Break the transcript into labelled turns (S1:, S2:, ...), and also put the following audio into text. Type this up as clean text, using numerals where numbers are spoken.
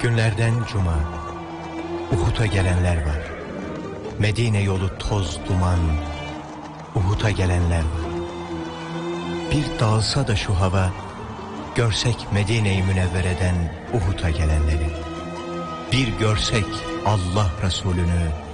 S1: Günlerden cuma, Uhud'a gelenler var. Medine yolu toz duman, Uhud'a gelenler var. Bir dağılsa da şu hava, görsek Medine-i Münevvere'den Uhud'a gelenleri. Bir görsek Allah Resulü'nü,